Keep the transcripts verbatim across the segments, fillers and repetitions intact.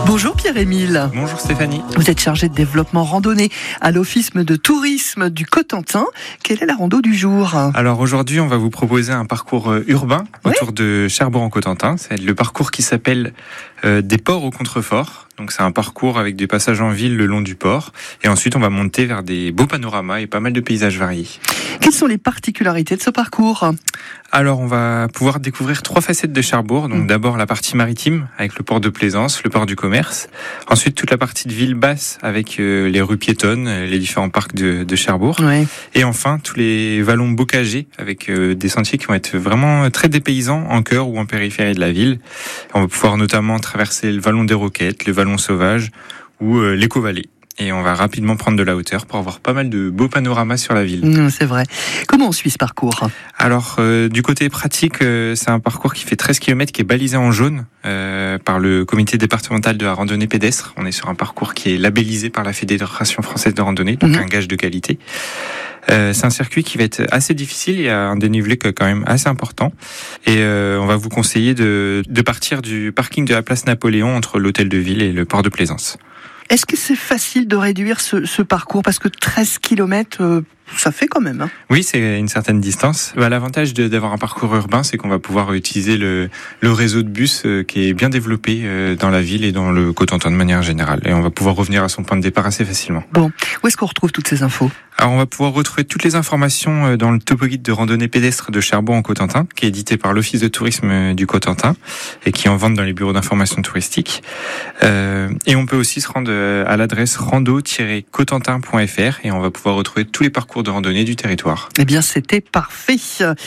Bonjour Pierre-Émile. Bonjour Stéphanie. Vous êtes chargé de développement randonnée à l'Office de tourisme du Cotentin. Quelle est la rando du jour ? Alors aujourd'hui, on va vous proposer un parcours urbain oui autour de Cherbourg-en-Cotentin. C'est le parcours qui s'appelle euh, des ports au contrefort. Donc c'est un parcours avec des passages en ville le long du port. Et ensuite, on va monter vers des beaux panoramas et pas mal de paysages variés. Quelles sont les particularités de ce parcours ? Alors, on va pouvoir découvrir trois facettes de Cherbourg. Donc, mmh. d'abord la partie maritime avec le port de Plaisance, le port du commerce. Ensuite, toute la partie de ville basse avec euh, les rues piétonnes, les différents parcs de, de Cherbourg. Ouais. Et enfin, tous les vallons bocagés avec euh, des sentiers qui vont être vraiment très dépaysants en cœur ou en périphérie de la ville. On va pouvoir notamment traverser le vallon des Roquettes, le vallon sauvage ou euh, l'éco-vallée. Et on va rapidement prendre de la hauteur pour avoir pas mal de beaux panoramas sur la ville. Mmh, c'est vrai. Comment on suit ce parcours ? Alors, euh, du côté pratique, euh, c'est un parcours qui fait treize kilomètres, qui est balisé en jaune euh, par le comité départemental de la randonnée pédestre. On est sur un parcours qui est labellisé par la Fédération française de randonnée, donc mmh. un gage de qualité. Euh, c'est un circuit qui va être assez difficile, il y a un dénivelé quand même assez important. Et euh, on va vous conseiller de, de partir du parking de la place Napoléon entre l'hôtel de ville et le port de Plaisance. Est-ce que c'est facile de réduire ce, ce parcours ? Parce que treize kilomètres, euh, ça fait quand même. Hein. Oui, c'est une certaine distance. Bah, l'avantage de, d'avoir un parcours urbain, c'est qu'on va pouvoir utiliser le, le réseau de bus euh, qui est bien développé euh, dans la ville et dans le Cotentin de manière générale. Et on va pouvoir revenir à son point de départ assez facilement. Bon, où est-ce qu'on retrouve toutes ces infos ? Alors, on va pouvoir retrouver toutes les informations dans le topo guide de randonnée pédestre de Cherbourg-en-Cotentin, qui est édité par l'Office de tourisme du Cotentin et qui est en vente dans les bureaux d'information touristique. Euh, et on peut aussi se rendre à l'adresse rando tiret cotentin point f r et on va pouvoir retrouver tous les parcours de randonnée du territoire. Eh bien, c'était parfait.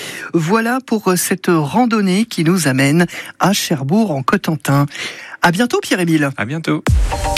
Voilà pour cette randonnée qui nous amène à Cherbourg-en-Cotentin. À bientôt, Pierre-Émile. À bientôt.